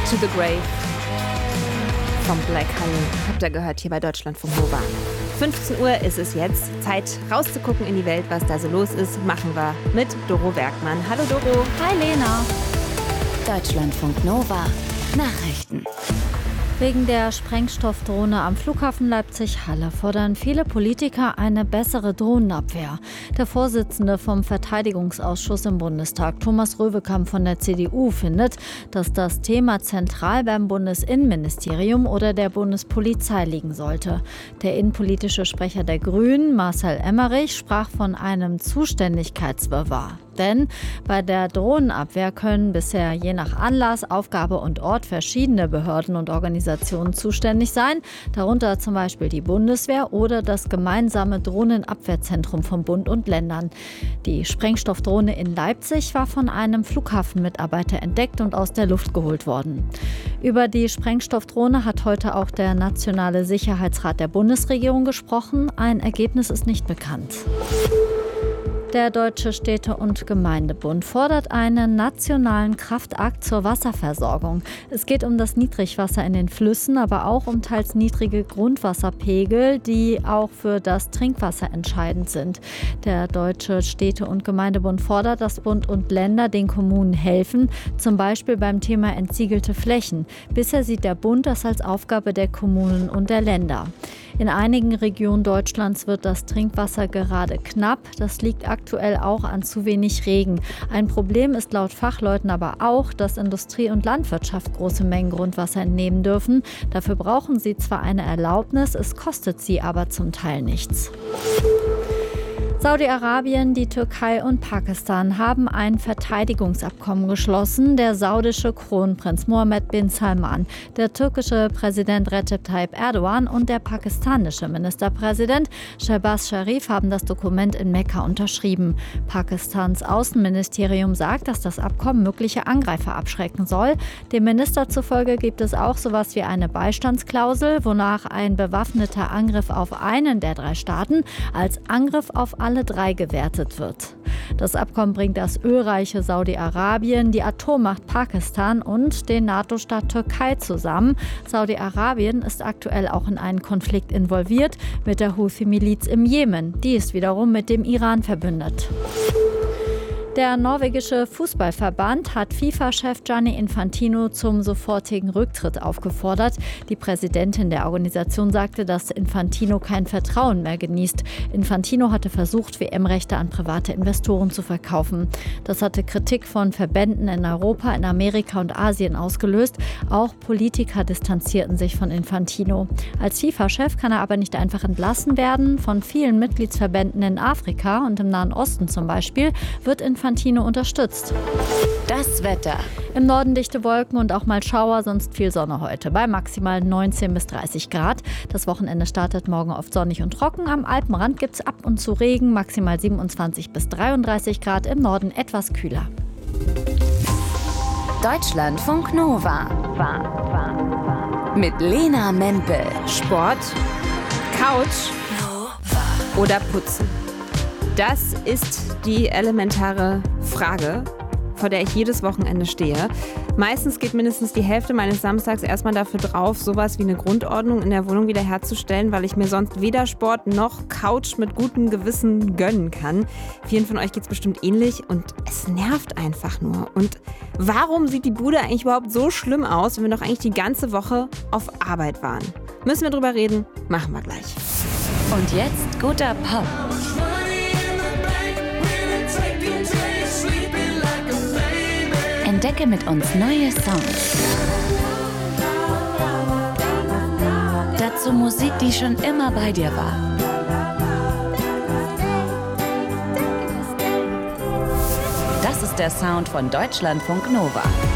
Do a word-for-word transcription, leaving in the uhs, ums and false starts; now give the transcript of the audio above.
To the Grave vom Black Honey. Habt ihr gehört hier bei Deutschlandfunk Nova. fünfzehn Uhr ist es jetzt. Zeit rauszugucken in die Welt, was da so los ist. Machen wir mit Doro Bergmann. Hallo Doro. Hi Lena. Deutschlandfunk Nova. Nachrichten. Wegen der Sprengstoffdrohne am Flughafen Leipzig-Halle fordern viele Politiker eine bessere Drohnenabwehr. Der Vorsitzende vom Verteidigungsausschuss im Bundestag, Thomas Röwekamp von der C D U, findet, dass das Thema zentral beim Bundesinnenministerium oder der Bundespolizei liegen sollte. Der innenpolitische Sprecher der Grünen, Marcel Emmerich, sprach von einem Zuständigkeitswirrwarr. Denn bei der Drohnenabwehr können bisher je nach Anlass, Aufgabe und Ort verschiedene Behörden und Organisationen zuständig sein, darunter zum Beispiel die Bundeswehr oder das gemeinsame Drohnenabwehrzentrum von Bund und Ländern. Die Sprengstoffdrohne in Leipzig war von einem Flughafenmitarbeiter entdeckt und aus der Luft geholt worden. Über die Sprengstoffdrohne hat heute auch der Nationale Sicherheitsrat der Bundesregierung gesprochen. Ein Ergebnis ist nicht bekannt. Der Deutsche Städte- und Gemeindebund fordert einen nationalen Kraftakt zur Wasserversorgung. Es geht um das Niedrigwasser in den Flüssen, aber auch um teils niedrige Grundwasserpegel, die auch für das Trinkwasser entscheidend sind. Der Deutsche Städte- und Gemeindebund fordert, dass Bund und Länder den Kommunen helfen, zum Beispiel beim Thema entsiegelte Flächen. Bisher sieht der Bund das als Aufgabe der Kommunen und der Länder. In einigen Regionen Deutschlands wird das Trinkwasser gerade knapp. Das liegt aktuell auch an zu wenig Regen. Ein Problem ist laut Fachleuten aber auch, dass Industrie und Landwirtschaft große Mengen Grundwasser entnehmen dürfen. Dafür brauchen sie zwar eine Erlaubnis, es kostet sie aber zum Teil nichts. Saudi-Arabien, die Türkei und Pakistan haben ein Verteidigungsabkommen geschlossen. Der saudische Kronprinz Mohammed bin Salman, der türkische Präsident Recep Tayyip Erdogan und der pakistanische Ministerpräsident Shehbaz Sharif haben das Dokument in Mekka unterschrieben. Pakistans Außenministerium sagt, dass das Abkommen mögliche Angreifer abschrecken soll. Dem Minister zufolge gibt es auch sowas wie eine Beistandsklausel, wonach ein bewaffneter Angriff auf einen der drei Staaten als Angriff auf alle alle drei gewertet wird. Das Abkommen bringt das ölreiche Saudi-Arabien, die Atommacht Pakistan und den NATO-Staat Türkei zusammen. Saudi-Arabien ist aktuell auch in einen Konflikt involviert mit der Houthi-Miliz im Jemen. Die ist wiederum mit dem Iran verbündet. Der norwegische Fußballverband hat FIFA-Chef Gianni Infantino zum sofortigen Rücktritt aufgefordert. Die Präsidentin der Organisation sagte, dass Infantino kein Vertrauen mehr genießt. Infantino hatte versucht, W M-Rechte an private Investoren zu verkaufen. Das hatte Kritik von Verbänden in Europa, in Amerika und Asien ausgelöst. Auch Politiker distanzierten sich von Infantino. Als FIFA-Chef kann er aber nicht einfach entlassen werden. Von vielen Mitgliedsverbänden in Afrika und im Nahen Osten zum Beispiel wird Infantino Infantino unterstützt. Das Wetter. Im Norden dichte Wolken und auch mal Schauer, sonst viel Sonne heute. Bei maximal neunzehn bis dreißig Grad. Das Wochenende startet morgen oft sonnig und trocken. Am Alpenrand gibt es ab und zu Regen, maximal siebenundzwanzig bis dreiunddreißig Grad. Im Norden etwas kühler. Deutschlandfunk Nova. War, war, war. Mit Lena Mempel. Sport, Couch oder Putzen. Das ist die elementare Frage, vor der ich jedes Wochenende stehe. Meistens geht mindestens die Hälfte meines Samstags erstmal dafür drauf, sowas wie eine Grundordnung in der Wohnung wiederherzustellen, weil ich mir sonst weder Sport noch Couch mit gutem Gewissen gönnen kann. Vielen von euch geht's bestimmt ähnlich und es nervt einfach nur. Und warum sieht die Bude eigentlich überhaupt so schlimm aus, wenn wir doch eigentlich die ganze Woche auf Arbeit waren? Müssen wir drüber reden? Machen wir gleich. Und jetzt guter Pop. Entdecke mit uns neue Songs. Dazu Musik, die schon immer bei dir war. Das ist der Sound von Deutschlandfunk Nova.